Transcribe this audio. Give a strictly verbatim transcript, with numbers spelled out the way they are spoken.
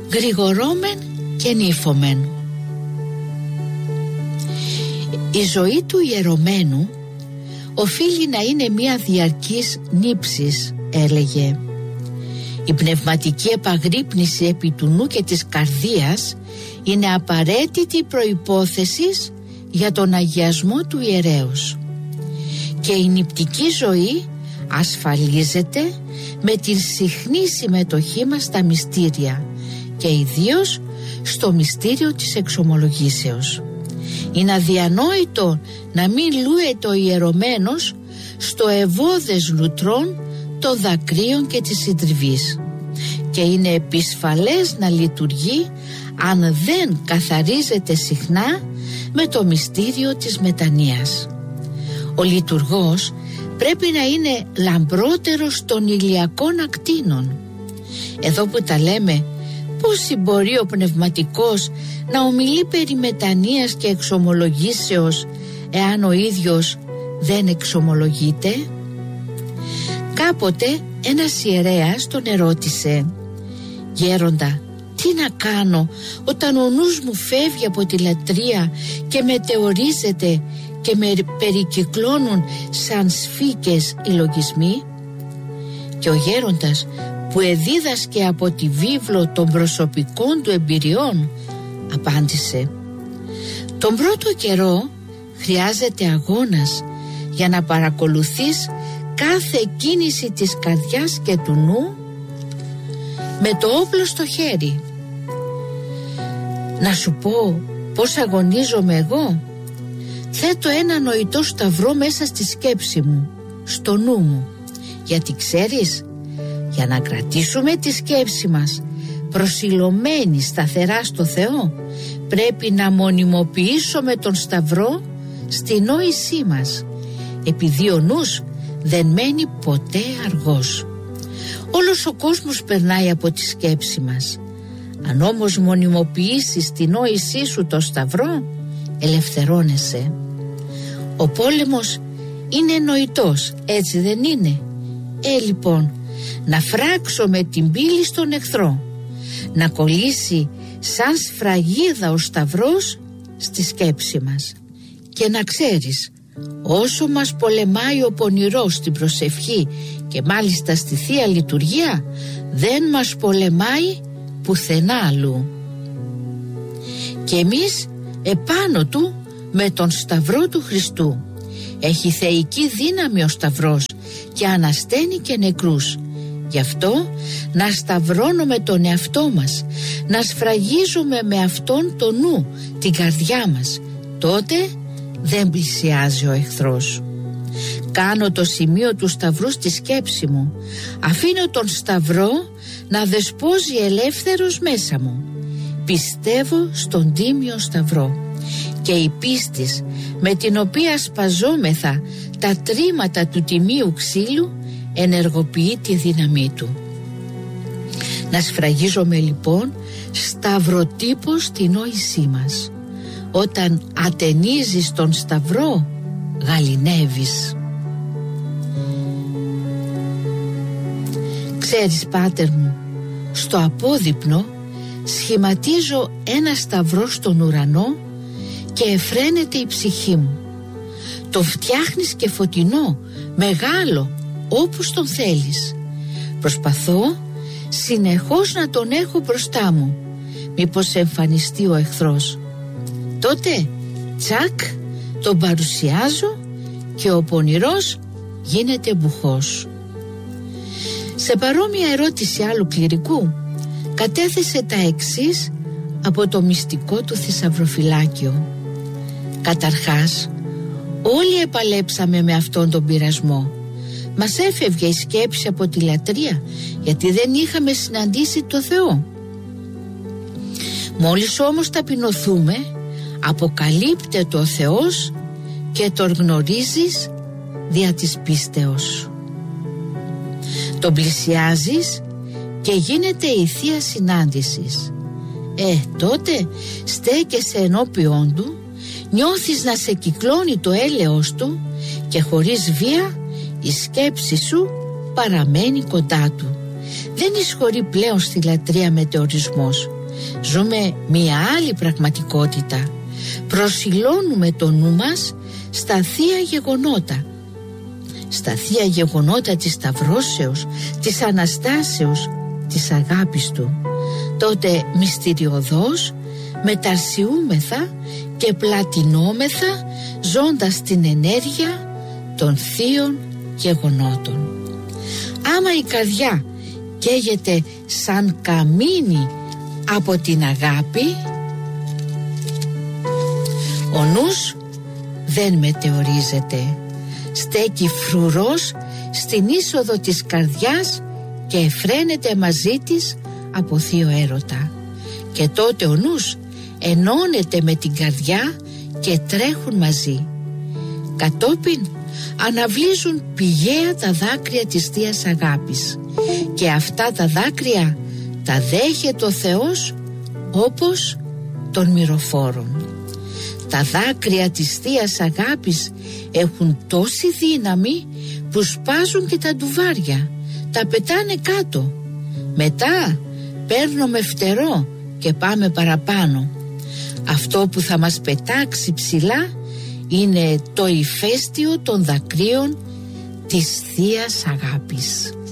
Γρηγορόμεν και νύφομεν. Η ζωή του ιερωμένου οφείλει να είναι μια διαρκής νύψης, έλεγε. Η πνευματική επαγρύπνηση επί του νου και της καρδίας είναι απαραίτητη προϋπόθεση για τον αγιασμό του ιερέως. Και η νηπτική ζωή ασφαλίζεται με την συχνή συμμετοχή μας στα μυστήρια και ιδίως στο μυστήριο της εξομολογήσεως. Είναι αδιανόητο να μην λούεται ο ιερωμένος στο ευώδες λουτρών των δακρύων και της συντριβής, και είναι επισφαλές να λειτουργεί αν δεν καθαρίζεται συχνά με το μυστήριο της μετανοίας. Ο λειτουργός πρέπει να είναι λαμπρότερος των ηλιακών ακτίνων. Εδώ που τα λέμε, πώς μπορεί ο πνευματικός να ομιλεί περί μετανοίας και εξομολογήσεως εάν ο ίδιος δεν εξομολογείται? Κάποτε ένας ιερέας τον ερώτησε: «Γέροντα, τι να κάνω όταν ο νους μου φεύγει από τη λατρεία και μετεωρίζεται και με περικυκλώνουν σαν σφίκες οι λογισμοί?» Και ο γέροντας, που εδίδασκε από τη βίβλο των προσωπικών του εμπειριών, απάντησε: «Τον πρώτο καιρό χρειάζεται αγώνας για να παρακολουθείς κάθε κίνηση της καρδιάς και του νου με το όπλο στο χέρι. Να σου πω πώς αγωνίζομαι εγώ. Θέτω ένα νοητό σταυρό μέσα στη σκέψη μου, στο νου μου, γιατί ξέρεις, για να κρατήσουμε τη σκέψη μας προσιλωμένη σταθερά στο Θεό, πρέπει να μονιμοποιήσουμε τον σταυρό στη νόησή μας, επειδή ο νους δεν μένει ποτέ αργός. Όλος ο κόσμος περνάει από τη σκέψη μας. Αν όμως μονιμοποιήσεις τη νόησή σου το σταυρό, ελευθερώνεσαι. Ο πόλεμος είναι νοητός, έτσι δεν είναι? Ε, λοιπόν, να φράξω με την πύλη στον εχθρό, να κολλήσει σαν σφραγίδα ο σταυρός στη σκέψη μας. Και να ξέρεις, όσο μας πολεμάει ο πονηρός στην προσευχή και μάλιστα στη Θεία Λειτουργία, δεν μας πολεμάει πουθενά αλλού. Και εμείς επάνω του με τον σταυρό του Χριστού. Έχει θεϊκή δύναμη ο σταυρός και ανασταίνει και νεκρούς. Γι' αυτό να σταυρώνουμε τον εαυτό μας, να σφραγίζουμε με αυτόν το νου, την καρδιά μας. Τότε δεν πλησιάζει ο εχθρός. Κάνω το σημείο του σταυρού στη σκέψη μου. Αφήνω τον σταυρό να δεσπόζει ελεύθερος μέσα μου. Πιστεύω στον τίμιο σταυρό. Και η πίστης με την οποία σπαζόμεθα τα τρίματα του τιμίου ξύλου ενεργοποιεί τη δύναμή του. Να σφραγίζομαι λοιπόν σταυροτύπως στη νόησή μας. Όταν ατενίζεις τον σταυρό, γαληνεύεις. Ξέρεις, Πάτερ μου, στο απόδειπνο σχηματίζω ένα σταυρό στον ουρανό και εφραίνεται η ψυχή μου. Το φτιάχνεις και φωτεινό, μεγάλο, όπως τον θέλεις. Προσπαθώ συνεχώς να τον έχω μπροστά μου, μήπως εμφανιστεί ο εχθρός. Τότε τσακ τον παρουσιάζω και ο πονηρός γίνεται μπουχός. Σε παρόμοια ερώτηση άλλου κληρικού κατέθεσε τα εξής από το μυστικό του θησαυροφυλάκιο. Καταρχάς, όλοι επαλέψαμε με αυτόν τον πειρασμό. Μας έφευγε η σκέψη από τη λατρεία, γιατί δεν είχαμε συναντήσει το Θεό. Μόλις όμως ταπεινωθούμε, αποκαλύπτεται ο Θεός και τον γνωρίζεις δια της πίστεως. Τον πλησιάζεις και γίνεται η Θεία Συνάντησης. Ε, τότε στέκεσαι ενώπιόν του, νιώθεις να σε κυκλώνει το έλεος του και χωρίς βία η σκέψη σου παραμένει κοντά του. Δεν εισχωρεί πλέον στη λατρεία μετεωρισμός. Ζούμε μια άλλη πραγματικότητα. Προσιλώνουμε το νου μας στα θεία γεγονότα. Στα θεία γεγονότα της Σταυρώσεως, της Αναστάσεως, της αγάπης Του. Τότε μυστηριωδώς μεταρσιούμεθα και πλατινόμεθα, ζώντας την ενέργεια των θείων γεγονότων. Άμα η καρδιά καίγεται σαν καμίνι από την αγάπη, ο νους δεν μετεωρίζεται. Στέκει φρουρός στην είσοδο της καρδιάς και εφραίνεται μαζί της από θείο έρωτα. Και τότε ο νους ενώνεται με την καρδιά και τρέχουν μαζί. Κατόπιν αναβλύζουν πηγαία τα δάκρυα της Θείας Αγάπης, και αυτά τα δάκρυα τα δέχεται ο Θεός όπως των μυροφόρων. Τα δάκρυα της Θείας Αγάπης έχουν τόση δύναμη που σπάζουν και τα ντουβάρια, τα πετάνε κάτω. Μετά παίρνουμε φτερό και πάμε παραπάνω. Αυτό που θα μας πετάξει ψηλά είναι το ηφαίστειο των δακρύων της Θείας Αγάπης.